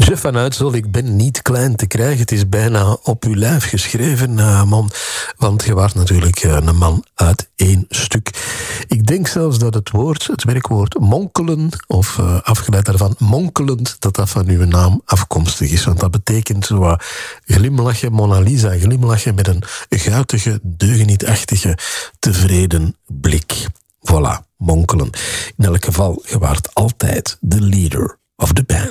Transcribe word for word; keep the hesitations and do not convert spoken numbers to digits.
Jeff van Uitsel, ik ben niet klein te krijgen. Het is bijna op uw lijf geschreven, uh, man. Want je waart natuurlijk uh, een man uit één stuk. Ik denk zelfs dat het woord, het werkwoord monkelen, of uh, afgeleid daarvan monkelend, dat dat van uw naam afkomstig is. Want dat betekent zo wat glimlachen, Mona Lisa, glimlachen met een guitige, deugenietachtige, tevreden blik. Voilà, monkelen. In elk geval, je waart altijd de leader of the band.